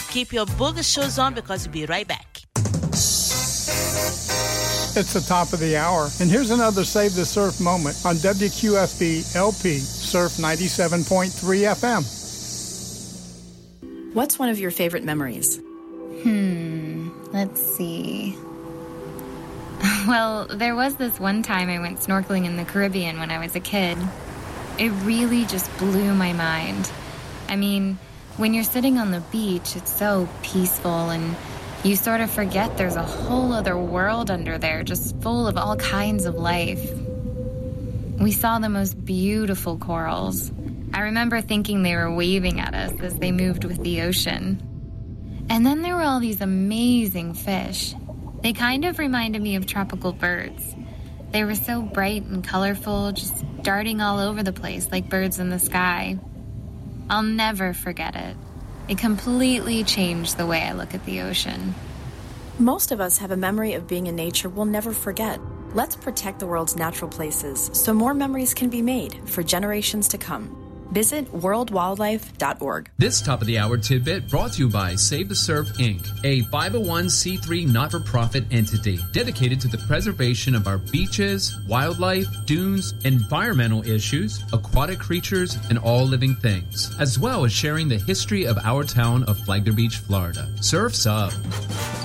Keep your booger shoes on because we'll be right back. It's the top of the hour, and here's another Save the Surf moment on WQFB LP Surf 97.3 FM. What's one of your favorite memories? Let's see. Well, there was this one time I went snorkeling in the Caribbean when I was a kid. It really just blew my mind. I mean, when you're sitting on the beach, it's so peaceful and you sort of forget there's a whole other world under there, just full of all kinds of life. We saw the most beautiful corals. I remember thinking they were waving at us as they moved with the ocean. And then there were all these amazing fish. They kind of reminded me of tropical birds. They were so bright and colorful, just darting all over the place like birds in the sky. I'll never forget it. It completely changed the way I look at the ocean. Most of us have a memory of being in nature we'll never forget. Let's protect the world's natural places so more memories can be made for generations to come. Visit worldwildlife.org. This top of the hour tidbit brought to you by Save the Surf, Inc., a 501c3 not-for-profit entity dedicated to the preservation of our beaches, wildlife, dunes, environmental issues, aquatic creatures, and all living things, as well as sharing the history of our town of Flagler Beach, Florida. Surf's up.